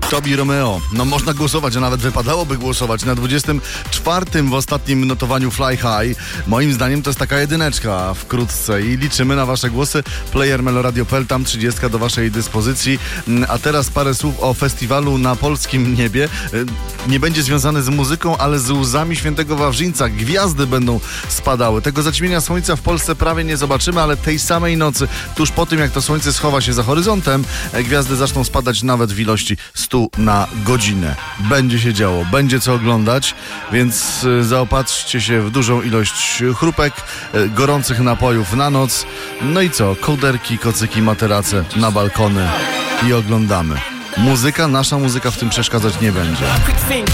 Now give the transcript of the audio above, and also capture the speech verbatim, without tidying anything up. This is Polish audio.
Tobi Romeo. No można głosować, a nawet wypadałoby głosować. Na dwudziestym czwartym w ostatnim notowaniu Fly High. Moim zdaniem to jest taka jedyneczka wkrótce i liczymy na wasze głosy. Player Meloradio kropka p l, tam trzydziestka do waszej dyspozycji. A teraz parę słów o festiwalu na polskim niebie. Nie będzie związany z muzyką, ale z łzami świętego Wawrzyńca. Gwiazdy będą spadały. Tego zaćmienia słońca w Polsce prawie nie zobaczymy, ale tej samej nocy, tuż po tym jak to słońce schowa się za horyzontem, gwiazdy zaczną spadać nawet w ilości stu na godzinę. Będzie się działo, będzie co oglądać, więc zaopatrzcie się w dużą ilość chrupek, gorących napojów na noc. No i co? Kołderki, kocyki, materace na balkony i oglądamy. Muzyka, nasza muzyka w tym przeszkadzać nie będzie.